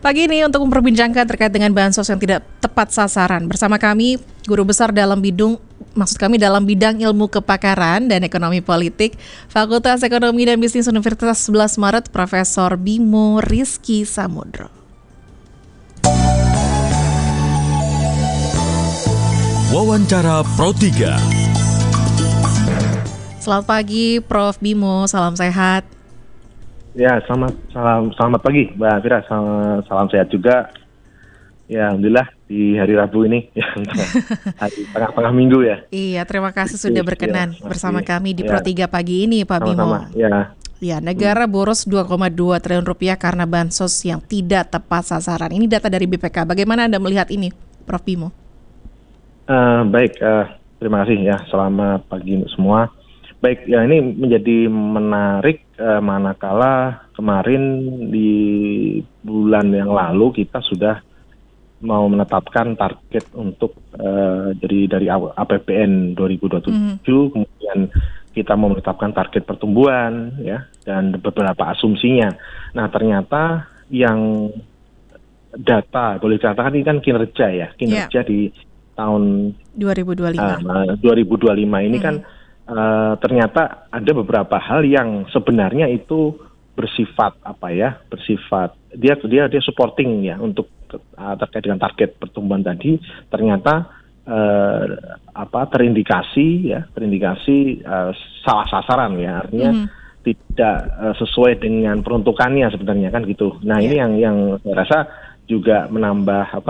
Pagi ini untuk memperbincangkan terkait dengan bansos yang tidak tepat sasaran. Bersama kami, Guru Besar dalam bidang ilmu kepakaran dan ekonomi politik, Fakultas Ekonomi dan Bisnis Universitas 11 Maret, Profesor Bimo Rizky Samudro. Wawancara Pro 3. Selamat pagi, Prof. Bimo. Salam sehat. Ya, selamat pagi, Mbak Fira. Salam sehat juga. Ya, alhamdulillah di hari Rabu ini, ya, hari tengah minggu ya. Iya, terima kasih sudah berkenan bersama kami di Pro 3 pagi ini, Pak Bimo. Ya, negara boros 2,2 triliun rupiah karena bansos yang tidak tepat sasaran. Ini data dari BPK. Bagaimana Anda melihat ini, Prof. Bimo? Baik, terima kasih ya. Selamat pagi untuk semua. Baik, ya ini menjadi menarik manakala kemarin di bulan yang lalu kita sudah mau menetapkan target untuk dari APBN 2027, kemudian kita mau menetapkan target pertumbuhan ya dan beberapa asumsinya. Nah, ternyata yang data boleh dikatakan ini kan kinerja di tahun 2025 ini kan ternyata ada beberapa hal yang sebenarnya itu bersifat dia supporting ya untuk terkait dengan target pertumbuhan tadi, ternyata terindikasi salah sasaran ya, artinya tidak sesuai dengan peruntukannya sebenarnya kan gitu. Nah, ini yang saya rasa juga menambah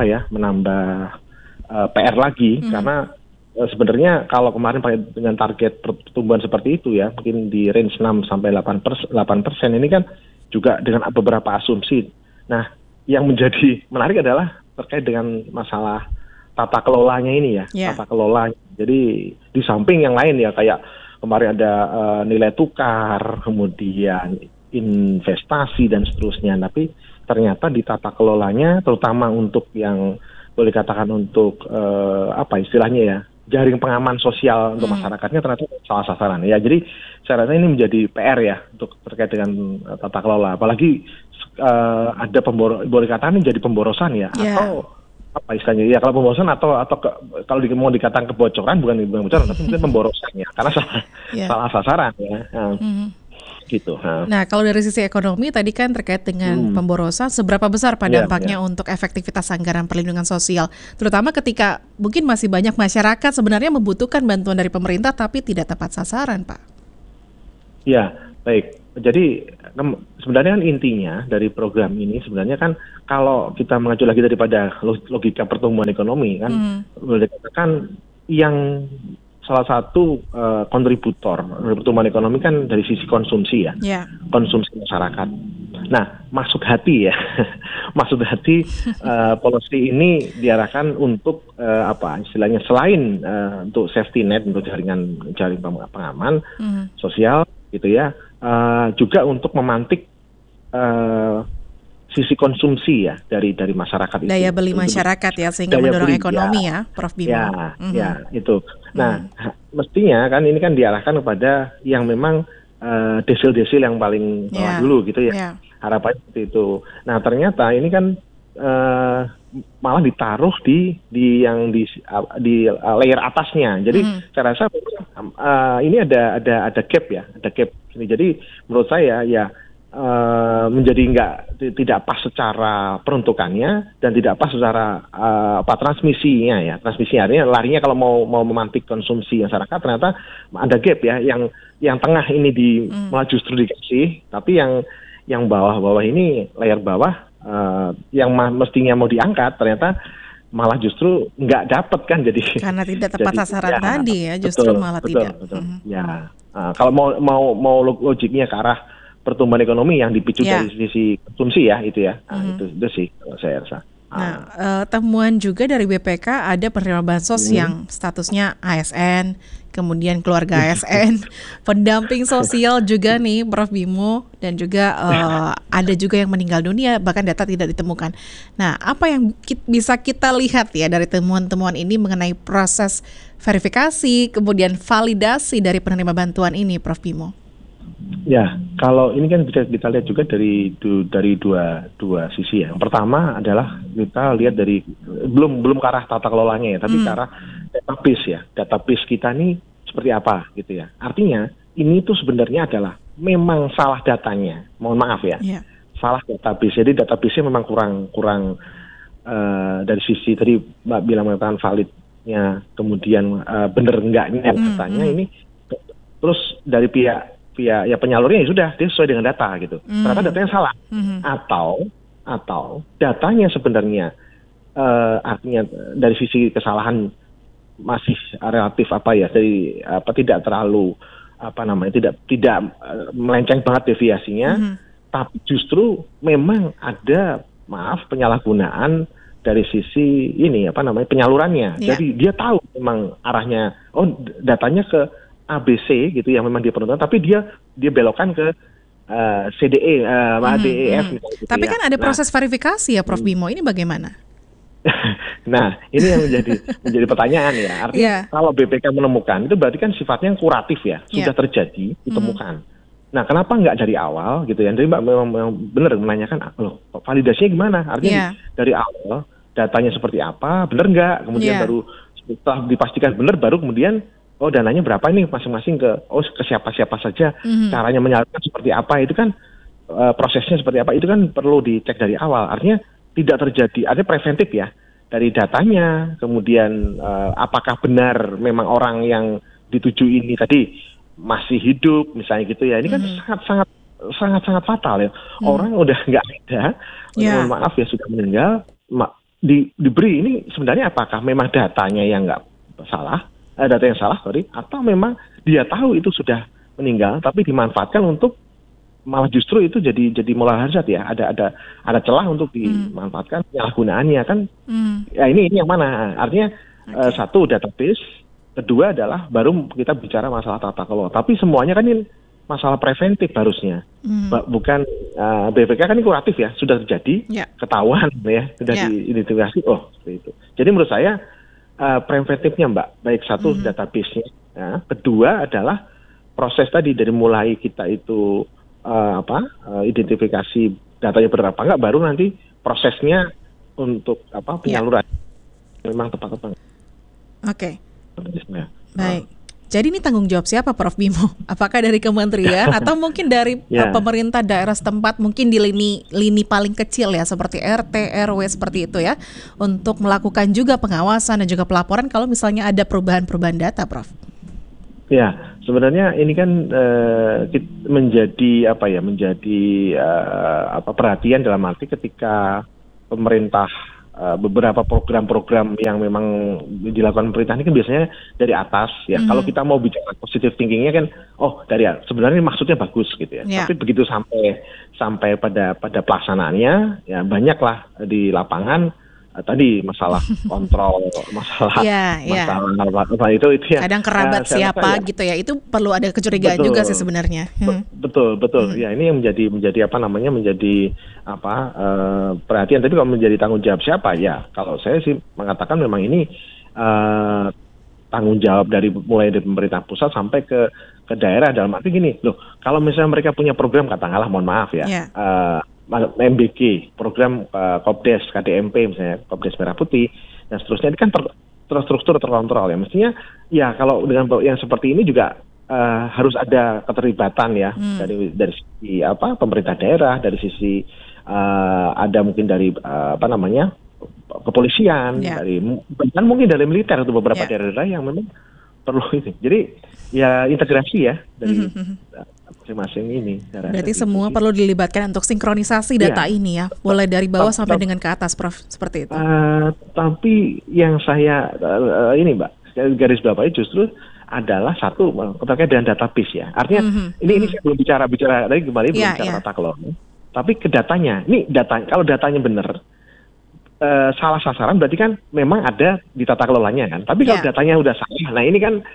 PR lagi karena sebenarnya kalau kemarin dengan target pertumbuhan seperti itu ya, mungkin di range 6-8% ini kan juga dengan beberapa asumsi. Nah, yang menjadi menarik adalah terkait dengan masalah tata kelolanya ini ya, tata kelola. Jadi di samping yang lain ya, kayak kemarin ada nilai tukar, kemudian investasi dan seterusnya. Tapi ternyata di tata kelolanya, terutama untuk yang boleh katakan untuk istilahnya ya, jaring pengaman sosial untuk masyarakatnya ternyata salah sasaran ya. Jadi saya rasa ini menjadi PR ya untuk terkait dengan tata kelola. Apalagi ada boleh katakan ini jadi pemborosan ya, atau apa istilahnya ya, kalau pemborosan atau kalau mau dikatakan kebocoran, bukan kebocoran tapi mungkin pemborosannya karena salah sasaran ya. Gitu. Nah, kalau dari sisi ekonomi tadi kan terkait dengan pemborosan, seberapa besar dampaknya untuk efektivitas anggaran perlindungan sosial, terutama ketika mungkin masih banyak masyarakat sebenarnya membutuhkan bantuan dari pemerintah tapi tidak tepat sasaran, Pak? Ya, baik. Jadi sebenarnya kan intinya dari program ini sebenarnya kan kalau kita mengacu lagi daripada logika pertumbuhan ekonomi kan, boleh dikatakan yang salah satu kontributor pertumbuhan ekonomi kan dari sisi konsumsi ya, konsumsi masyarakat. Nah, maksud hati policy ini diarahkan untuk istilahnya selain untuk safety net, untuk jaring pengaman sosial gitu ya, juga untuk memantik sisi konsumsi ya dari masyarakat, daya beli masyarakat ya, sehingga mendorong ekonomi ya, Prof. Bimo. Ya itu. Nah, mestinya kan ini kan diarahkan kepada yang memang desil-desil yang paling bawah dulu gitu ya. Harapannya seperti itu. Nah, ternyata ini kan malah ditaruh di layer atasnya. Jadi saya rasa ini ada gap ya, ada gap. Jadi menurut saya ya menjadi tidak pas secara peruntukannya dan tidak pas secara transmisinya ya. Transmisinya artinya larinya kalau mau memantik konsumsi masyarakat, ternyata ada gap ya, yang tengah ini malah justru dikasih, tapi yang bawah ini, layar bawah yang mestinya mau diangkat ternyata malah justru nggak dapat kan, jadi karena tidak tepat sasaran tadi ya, justru malah tidak. Ya, kalau mau logiknya ke arah pertumbuhan ekonomi yang dipicu dari sisi konsumsi ya, itu ya. Itu sih saya rasa. Nah, temuan juga dari BPK ada penerima bansos yang statusnya ASN, kemudian keluarga ASN, pendamping sosial juga nih, Prof. Bimo, dan juga ada juga yang meninggal dunia, bahkan data tidak ditemukan. Nah, apa yang bisa kita lihat ya dari temuan-temuan ini mengenai proses verifikasi, kemudian validasi dari penerima bantuan ini, Prof. Bimo? Ya, kalau ini kan bisa kita lihat juga dari dua sisi ya. Yang pertama adalah kita lihat dari belum ke arah tata kelolanya ya, tapi ke arah database ya. Database kita nih seperti apa gitu ya. Artinya ini tuh sebenarnya adalah memang salah datanya. Mohon maaf ya. Salah database. Jadi database-nya memang kurang dari sisi tadi Mbak bilang mengatakan validnya, kemudian bener enggaknya datanya ini. Terus dari pihak ya penyalurnya ya sudah dia sesuai dengan data gitu. Ternyata datanya salah. Atau datanya sebenarnya artinya dari sisi kesalahan masih relatif dari tidak terlalu tidak melenceng banget deviasinya, tapi justru memang ada penyalahgunaan dari sisi penyalurannya. Jadi dia tahu memang arahnya datanya ke ABC gitu yang memang dia peruntukkan, tapi dia belokkan ke CDE, DEF gitu. Tapi kan ada proses verifikasi ya Prof Bimo, ini bagaimana? Nah, ini yang menjadi pertanyaan ya. Artinya kalau BPK menemukan itu berarti kan sifatnya kuratif ya, sudah terjadi, ditemukan. Nah, kenapa nggak dari awal gitu ya? Jadi Mbak memang benar menanyakan, loh validasinya gimana? Artinya dari awal datanya seperti apa, benar nggak? Kemudian baru setelah dipastikan benar, baru kemudian dananya berapa ini masing-masing ke siapa-siapa saja, caranya menyalurkan seperti apa, itu kan prosesnya seperti apa, itu kan perlu dicek dari awal. Artinya tidak terjadi, ada preventif ya dari datanya, kemudian apakah benar memang orang yang dituju ini tadi masih hidup misalnya gitu ya. Ini kan sangat fatal ya. Orang udah nggak ada, mohon maaf ya sudah meninggal, diberi ini sebenarnya apakah memang datanya yang nggak salah, data yang salah, atau memang dia tahu itu sudah meninggal tapi dimanfaatkan untuk malah justru itu jadi moral hazard ya, ada celah untuk dimanfaatkan penyalahgunaannya kan. Ya ini yang mana? Artinya satu database, kedua adalah baru kita bicara masalah tata kelola. Tapi semuanya kan ini masalah preventif harusnya, bukan BPK kan ini kuratif ya, sudah terjadi, ketahuan ya, sudah diidentifikasi, seperti itu. Jadi menurut saya preventifnya Mbak, baik satu database-nya, kedua adalah proses tadi dari mulai kita itu identifikasi datanya benar apa enggak, baru nanti prosesnya untuk penyaluran memang tepat apa enggak. Oke. Baik. Jadi ini tanggung jawab siapa Prof Bimo? Apakah dari kementerian atau mungkin dari pemerintah daerah setempat, mungkin di lini paling kecil ya seperti RT, RW seperti itu ya, untuk melakukan juga pengawasan dan juga pelaporan kalau misalnya ada perubahan data, Prof? Ya, sebenarnya ini kan menjadi perhatian dalam arti ketika pemerintah beberapa program-program yang memang dilakukan pemerintah ini kan biasanya dari atas ya. Kalau kita mau bicara positive thinkingnya kan, sebenarnya maksudnya bagus gitu ya. Tapi begitu sampai pada pelaksanaannya ya banyaklah di lapangan tadi masalah kontrol, masalah itu ya. Kadang kerabat siapa gitu ya, itu perlu ada kecurigaan juga sih sebenarnya. Betul. Ya ini yang menjadi perhatian. Tapi kalau menjadi tanggung jawab siapa ya? Kalau saya sih mengatakan memang ini tanggung jawab mulai dari pemerintah pusat sampai ke daerah, dalam arti gini, loh kalau misalnya mereka punya program katakanlah, mohon maaf ya. MBG, program Kopdes, KDMP misalnya, Kopdes Merah Putih, dan seterusnya, ini kan terstruktur, terkontrol ya. Mestinya ya kalau dengan yang seperti ini juga harus ada keterlibatan ya dari sisi pemerintah daerah, dari sisi ada mungkin dari kepolisian, dari bahkan mungkin dari militer atau beberapa daerah yang memang perlu ini. Jadi ya integrasi ya dari masing-masing ini. Berarti semua perlu dilibatkan untuk sinkronisasi data ini ya, mulai dari bawah sampai dengan ke atas, Prof, seperti itu. Tapi yang saya ini Mbak, garis bawahi justru adalah satu terkait dengan database ya. Artinya ini saya belum bicara tadi kembali belum bicara tata kelola. Tapi ke datanya, ini kalau datanya benar, salah sasaran berarti kan memang ada di tata kelolanya kan. Tapi kalau datanya udah salah, nah ini kan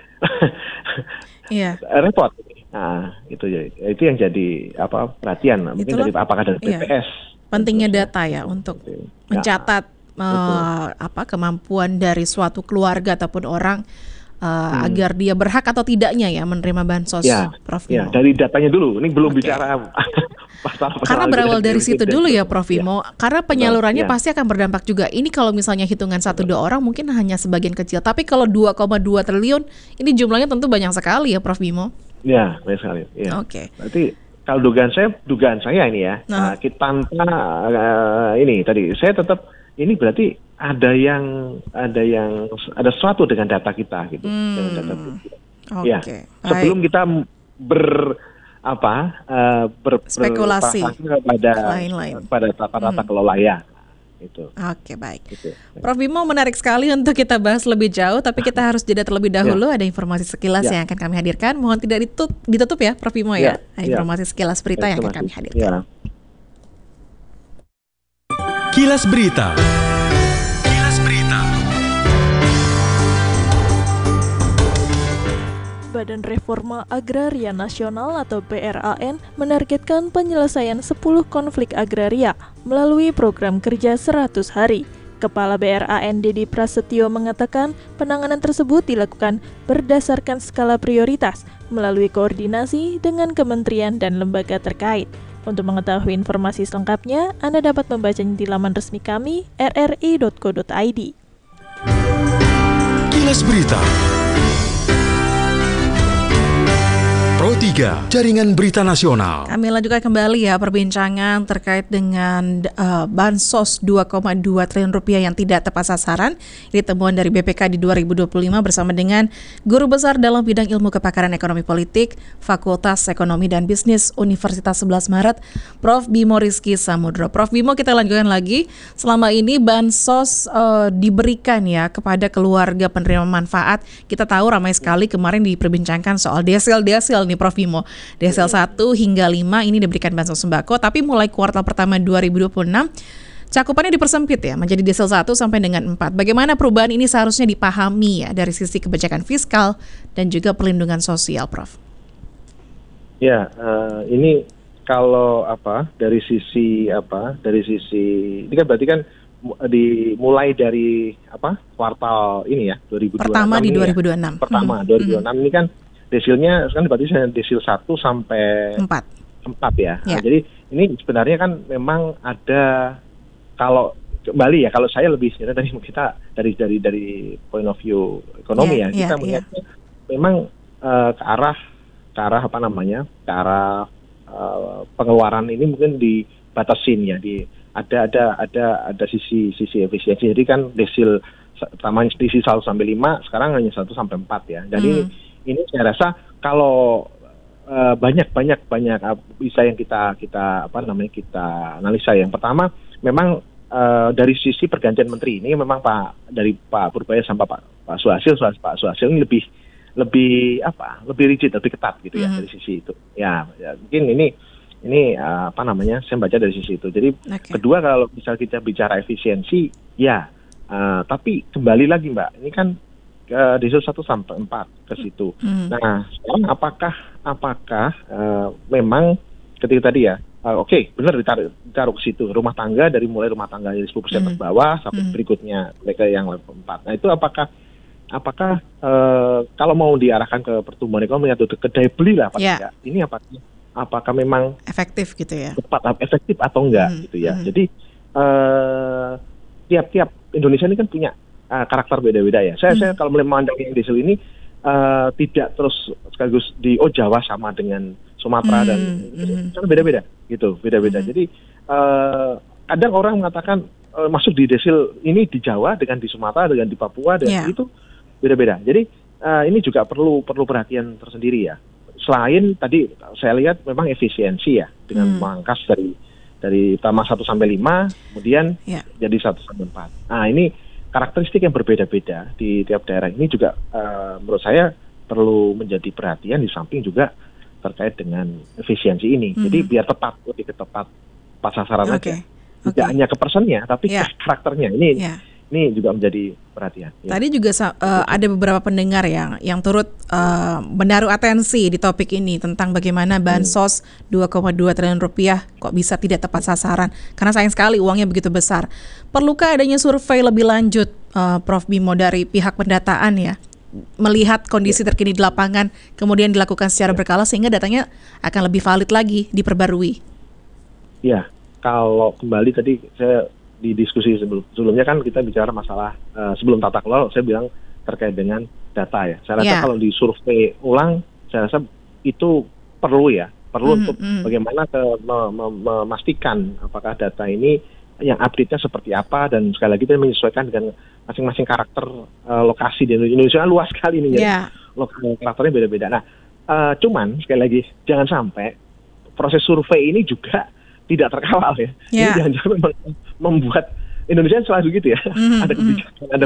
repot. Nah, itu yang jadi perhatian mungkin dari apakah dari BPS. Pentingnya data ya untuk mencatat kemampuan dari suatu keluarga ataupun orang agar dia berhak atau tidaknya ya menerima bansos, Prof Bimo. Ya, dari datanya dulu. Ini belum bicara pasal. Karena berawal dari situ dulu ya, Prof Bimo. Karena penyalurannya pasti akan berdampak juga. Ini kalau misalnya hitungan 1-2 orang mungkin hanya sebagian kecil. Tapi kalau 2,2 triliun, ini jumlahnya tentu banyak sekali ya, Prof Bimo. Ya, banyak sekali. Ya. Oke. Berarti kalau dugaan saya ini ya, kita tanpa ini tadi, saya tetap ini berarti ada sesuatu dengan data kita gitu, dengan data kita. Ya, sebelum kita spekulasi pada tata kelola ya. Itu. Oke, baik. Gitu. Prof Bimo, menarik sekali untuk kita bahas lebih jauh, tapi kita harus jeda terlebih dahulu. Ada informasi sekilas yang akan kami hadirkan. Mohon tidak ditutup ya, Prof Bimo ya. Informasi sekilas berita yang akan kami hadirkan. Kilas Berita. Badan Reforma Agraria Nasional atau BRAN menargetkan penyelesaian 10 konflik agraria melalui program kerja 100 hari. Kepala BRAN Dedi Prasetyo mengatakan penanganan tersebut dilakukan berdasarkan skala prioritas melalui koordinasi dengan kementerian dan lembaga terkait. Untuk mengetahui informasi selengkapnya, Anda dapat membacanya di laman resmi kami rri.co.id. Kilas Berita. Pro 3, Jaringan Berita Nasional. Kami lanjutkan kembali ya perbincangan terkait dengan bansos 2,2 triliun rupiah yang tidak tepat sasaran. Ini temuan dari BPK di 2025 bersama dengan Guru Besar dalam bidang ilmu kepakaran ekonomi politik, Fakultas Ekonomi dan Bisnis Universitas 11 Maret, Prof Bimo Rizky Samudro. Prof Bimo, kita lanjutkan lagi. Selama ini bansos diberikan ya kepada keluarga penerima manfaat. Kita tahu ramai sekali kemarin diperbincangkan soal desil nih Prof Bimo. Desil 1 hingga 5 ini diberikan bansos sembako, tapi mulai kuartal pertama 2026 cakupannya dipersempit ya menjadi desil 1 sampai dengan 4. Bagaimana perubahan ini seharusnya dipahami ya dari sisi kebijakan fiskal dan juga perlindungan sosial, Prof? Ya, ini kalau dari sisi ini kan berarti kan dimulai dari kuartal ini ya 2026. Pertama di 2026. Ya. Pertama 2026 ini kan desilnya kan berarti desil 1 sampai 4 ya. Nah, jadi ini sebenarnya kan memang ada, kalau kembali ya, kalau saya lebih dari kita dari point of view ekonomi kita melihatnya memang ke arah pengeluaran ini mungkin dibatasin ya, ada sisi efisiensi. Jadi kan desil pertama desil 1 sampai 5 sekarang hanya 1 sampai 4 ya. Dan ini saya rasa kalau banyak bisa yang kita analisa. Yang pertama memang dari sisi pergantian menteri ini memang dari Pak Purbaya sampai Pak Suhasil ini lebih rigid, lebih ketat gitu ya dari sisi itu. Ya mungkin ini saya baca dari sisi itu. Jadi kedua, kalau misal kita bicara efisiensi tapi kembali lagi Mbak, ini kan desil 1 sampai 4 ke situ. Nah, sekarang apakah memang ketika tadi ya, benar ditaruh ke situ rumah tangga, mulai rumah tangga dari 10% terbawah sampai berikutnya mereka yang level 4. Nah, itu apakah kalau mau diarahkan ke pertumbuhan ekonomi atau ke daya beli lah tidak? Ini apakah memang efektif gitu ya? Efektif atau enggak gitu ya. Jadi tiap Indonesia ini kan punya karakter beda-beda ya. Saya kalau memandang yang desil ini tidak terus sekaligus di Jawa sama dengan Sumatera dan kan beda-beda gitu, beda-beda. Jadi kadang orang mengatakan masuk di desil ini di Jawa dengan di Sumatera dengan di Papua dan itu beda-beda. Jadi ini juga perlu perhatian tersendiri ya. Selain tadi saya lihat memang efisiensi ya dengan memangkas dari pertama 1 sampai 5 kemudian jadi 1 sampai 4. Nah, ini karakteristik yang berbeda-beda di tiap daerah ini juga menurut saya perlu menjadi perhatian, di samping juga terkait dengan efisiensi ini. Jadi biar lebih tepat sasaran aja. Tidak hanya ke personnya, tapi ke karakternya. Ini juga menjadi perhatian. Tadi juga ada beberapa pendengar yang turut menaruh atensi di topik ini tentang bagaimana bansos 2,2 triliun rupiah kok bisa tidak tepat sasaran. Karena sayang sekali uangnya begitu besar. Perlukah adanya survei lebih lanjut, Prof Bimo, dari pihak pendataan ya, melihat kondisi terkini di lapangan, kemudian dilakukan secara berkala sehingga datanya akan lebih valid lagi, diperbarui. Ya, kalau kembali tadi saya di diskusi sebelumnya kan kita bicara masalah sebelum tata kelola, saya bilang terkait dengan data ya. Saya rasa kalau di survei ulang, saya rasa itu perlu untuk bagaimana memastikan apakah data ini yang update-nya seperti apa, dan sekali lagi kita menyesuaikan dengan masing-masing karakter lokasi di Indonesia luas sekali ini ya. Karakternya beda-beda. Nah, cuman sekali lagi jangan sampai proses survei ini juga tidak terkawal ya. Ini jangan sampai membuat Indonesia selalu gitu ya. Ada kebijakan, ada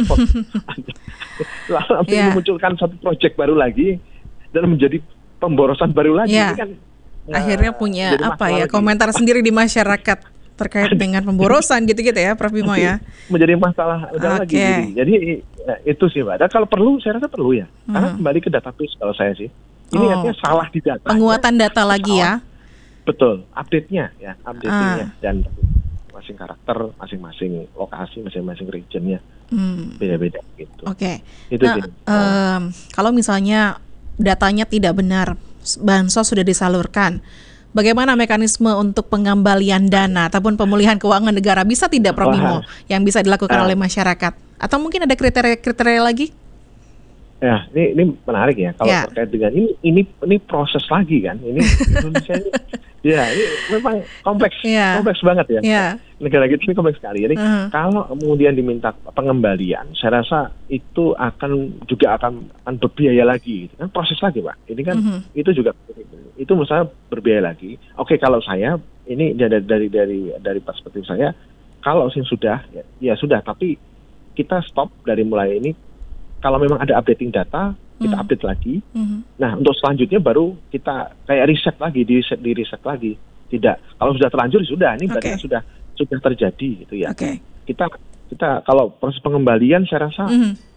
lalu memunculkan satu proyek baru lagi dan menjadi pemborosan baru lagi. Ini kan akhirnya punya komentar sendiri di masyarakat terkait dengan pemborosan gitu-gitu ya, Prof Bimo ya. Menjadi masalah lagi. Jadi itu sih Mbak. Dan kalau perlu, saya rasa perlu ya. Karena kembali ke database kalau saya sih. Ini artinya salah di data. Penguatan data lagi ya. Betul, update-nya dan masing karakter, masing-masing lokasi, masing-masing regionnya beda-beda gitu. Itu kalau misalnya datanya tidak benar, bansos sudah disalurkan, bagaimana mekanisme untuk pengembalian dana ataupun pemulihan keuangan negara, bisa tidak Prof Bimo yang bisa dilakukan oleh masyarakat? Atau mungkin ada kriteria lagi? Ya, ini menarik ya kalau terkait dengan ini proses lagi kan. Ini Indonesia ini ini memang kompleks banget ya. Negara kita ini kompleks sekali. Jadi kalau kemudian diminta pengembalian, saya rasa itu akan berbiaya lagi gitu kan, proses lagi Pak. Ini kan itu juga itu misalnya berbiaya lagi. Oke, kalau saya ini dari perspektif saya, kalau sudah ya sudah, tapi kita stop dari mulai ini. Kalau memang ada updating data, kita update lagi. Nah, untuk selanjutnya baru kita kayak riset lagi, di riset lagi. Tidak, kalau sudah terlanjur sudah, ini berarti sudah terjadi gitu ya. Kita kalau proses pengembalian saya rasa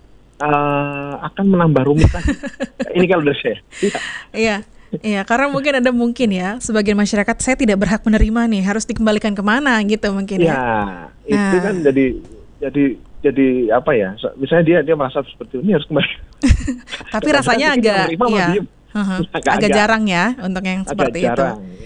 akan menambah rumit lagi. Ini kalau dari saya. Iya, karena mungkin ya sebagian masyarakat, saya tidak berhak menerima nih, harus dikembalikan kemana gitu mungkin ya. Itu kan jadi apa ya? Misalnya dia merasa seperti ini harus kembali. Tapi rasanya agak jarang ya untuk yang seperti itu.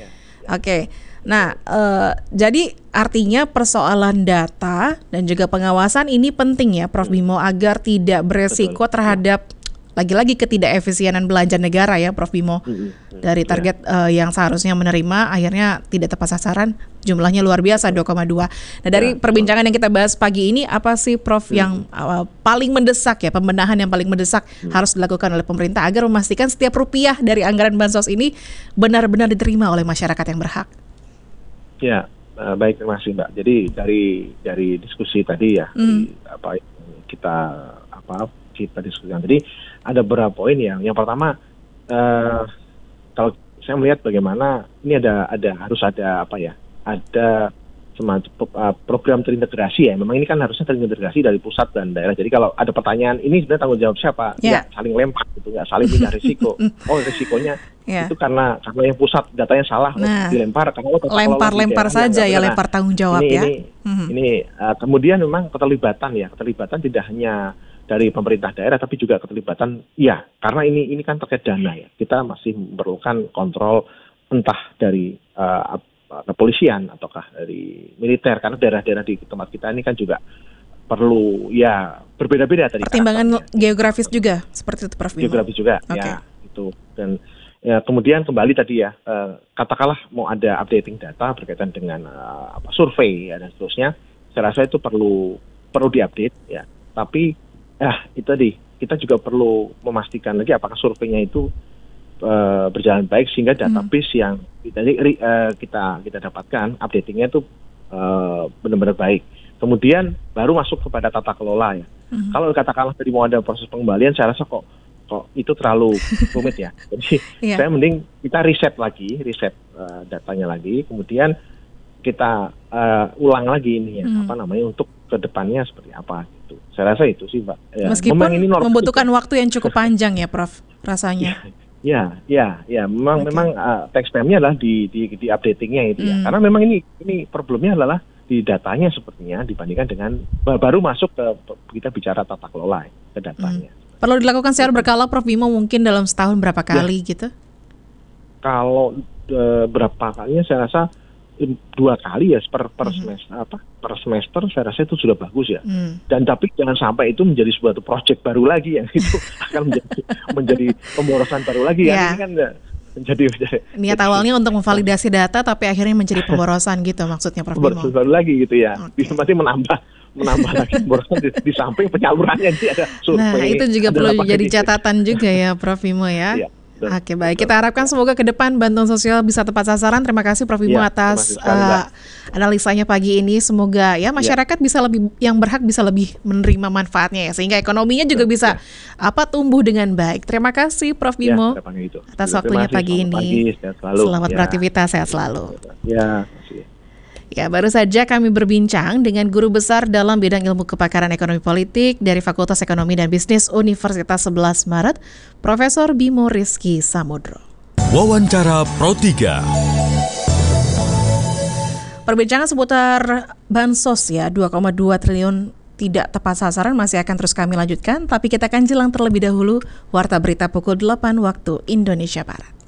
Nah, jadi artinya persoalan data dan juga pengawasan ini penting ya, Prof Bimo, agar tidak beresiko terhadap lagi-lagi ketidakefisienan belanja negara ya, Prof Bimo. Dari target yang seharusnya menerima, akhirnya tidak tepat sasaran, jumlahnya luar biasa 2,2. Nah, dari perbincangan yang kita bahas pagi ini, apa sih Prof yang paling mendesak ya, pembenahan yang paling mendesak harus dilakukan oleh pemerintah agar memastikan setiap rupiah dari anggaran bansos ini benar-benar diterima oleh masyarakat yang berhak? Ya, baik, terima kasih Mbak. Jadi dari diskusi tadi ya, kita diskusikan tadi, ada beberapa poin yang pertama, kalau saya melihat bagaimana ini harus ada semacam program terintegrasi ya. Memang ini kan harusnya terintegrasi dari pusat dan daerah. Jadi kalau ada pertanyaan, ini sebenarnya tanggung jawab siapa? Nggak saling lempar gitu, nggak saling pindah risiko. Risikonya itu karena yang pusat datanya salah, dilempar karena lempar saja ya, lempar tanggung jawab ini kemudian memang keterlibatan tidak hanya dari pemerintah daerah, tapi juga keterlibatan karena ini kan terkait dana ya. Kita masih memerlukan kontrol entah dari kepolisian ataukah dari militer, karena daerah-daerah di tempat kita ini kan juga perlu berbeda-beda tadi. Pertimbangan geografis juga seperti itu Prof Bimo. Geografis juga itu. Dan kemudian kembali tadi katakanlah mau ada updating data berkaitan dengan survei dan seterusnya, saya rasa itu perlu diupdate ya. Tapi itu tadi, kita juga perlu memastikan lagi apakah surveinya itu berjalan baik, sehingga database yang kita dapatkan updatingnya itu benar-benar baik. Kemudian baru masuk kepada tata kelola ya. Kalau katakanlah tadi mau ada proses pengembalian, saya rasa kok itu terlalu rumit ya. Jadi saya mending kita riset datanya lagi, kemudian kita ulang lagi ini untuk kedepannya seperti apa gitu. Saya rasa itu sih Mbak. Meskipun ini membutuhkan waktu yang cukup panjang ya Prof, rasanya. Memang tax time-nya adalah di updating-nya itu ya. Karena memang ini problemnya adalah di datanya sepertinya dibandingkan dengan baru masuk ke kita bicara tata kelola ke datanya. Perlu dilakukan secara berkala, Prof Bimo, mungkin dalam setahun berapa kali gitu? Kalau berapa kalinya saya rasa 2 kali ya per semester saya rasa itu sudah bagus ya. Dan tapi jangan sampai itu menjadi suatu proyek baru lagi yang itu akan menjadi pemborosan baru lagi ya. Ini kan menjadi niat awalnya untuk memvalidasi data tapi akhirnya menjadi pemborosan gitu maksudnya, Prof Bimo. Baru lagi gitu ya. Bisa masih menambah lagi pemborosan di samping penyalurannya nanti ada survei. Nah, itu juga perlu jadi catatan juga ya, Prof Bimo ya. Iya. Oke, baik. Kita harapkan semoga ke depan bantuan sosial bisa tepat sasaran. Terima kasih Prof Bimo atas analisanya pagi ini. Semoga ya masyarakat bisa lebih, yang berhak bisa lebih menerima manfaatnya ya, sehingga ekonominya juga bisa tumbuh dengan baik. Terima kasih Prof Bimo atas waktunya pagi ini. Selamat beraktivitas, sehat selalu. Ya, makasih. Ya, baru saja kami berbincang dengan guru besar dalam bidang ilmu kepakaran ekonomi politik dari Fakultas Ekonomi dan Bisnis Universitas 11 Maret, Profesor Bimo Rizky Samudro. Wawancara Pro 3. Perbincangan seputar bansos ya, 2,2 triliun tidak tepat sasaran masih akan terus kami lanjutkan, tapi kita akan jelang terlebih dahulu warta berita pukul 8 waktu Indonesia Barat.